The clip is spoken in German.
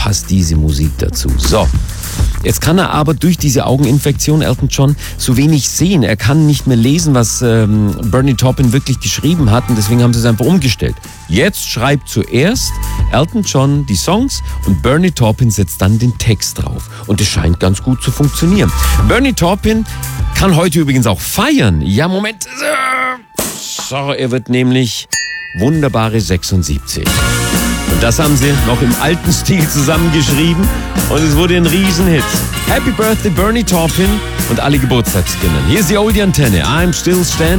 passt diese Musik dazu. So, jetzt kann er aber durch diese Augeninfektion, Elton John, so wenig sehen. Er kann nicht mehr lesen, was Bernie Taupin wirklich geschrieben hat und deswegen haben sie es einfach umgestellt. Jetzt schreibt zuerst Elton John die Songs und Bernie Taupin setzt dann den Text drauf. Und es scheint ganz gut zu funktionieren. Bernie Taupin kann heute übrigens auch feiern. Ja, Moment. So, er wird nämlich wunderbare 76. Und das haben sie noch im alten Stil zusammengeschrieben und es wurde ein Riesenhit. Happy Birthday Bernie Taupin und alle Geburtstagskinder. Hier ist die Oldie Antenne. I'm still standing.